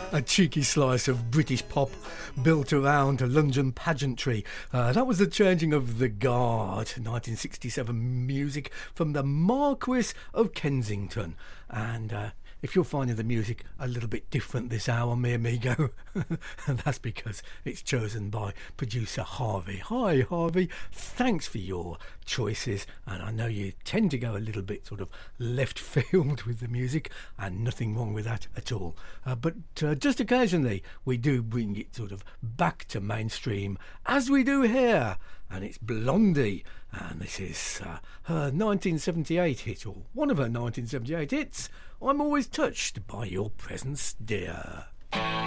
A cheeky slice of British pop built around London pageantry. That was the Changing of the Guard, 1967 music from the Marquis of Kensington. And if you're finding the music a little bit different this hour, mi amigo, that's because it's chosen by producer Harvey. Hi, Harvey. Thanks for your choices. And I know you tend to go a little bit sort of left field with the music, and nothing wrong with that at all. But just occasionally, we do bring it sort of back to mainstream, as we do here. And it's Blondie, and this is her 1978 hit, or one of her 1978 hits, I'm Always Touched by Your Presence, Dear.